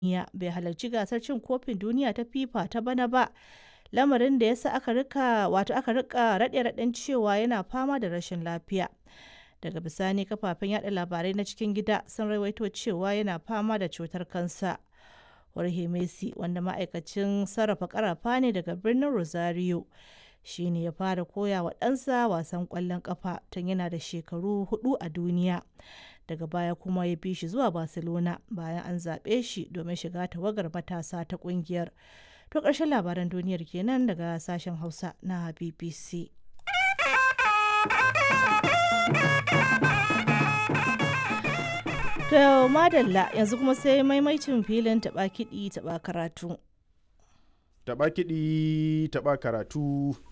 duniya bai halarci gasar cin kofin duniya ta FIFA ta bana ba, lamarin da ya sa aka rika raɗe-raɗen cewa yana fama da rashin lafiya. Daga bisani kafafen yada labarai na cikin gida sun rawaito cewa yana fama da cutar kansa. Jorge Messi, wanda ma'aikacin sarrafa karafa ne daga birnin Rosario, shi ne ya fara koya wa ɗansa wasan ƙwallon ƙafa tun yana da shekaru 4 a duniya. Daga baya kuma ya bi shi zuwa Barcelona bayan an zaɓe shi domin shiga tawagar matasa ta ƙungiyar. To ƙarshen labaran duniyar kenan daga sashen Hausa na BBC. To madalla yanzu kuma sai maimaicin filin taɓa kiɗi taɓa karatu. Taɓa kiɗi taɓa karatu.